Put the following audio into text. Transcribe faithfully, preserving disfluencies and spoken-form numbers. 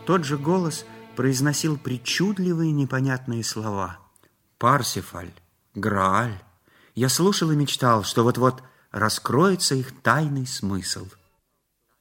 Тот же голос произносил причудливые непонятные слова. Парсифаль, Грааль. Я слушал и мечтал, что вот-вот раскроется их тайный смысл.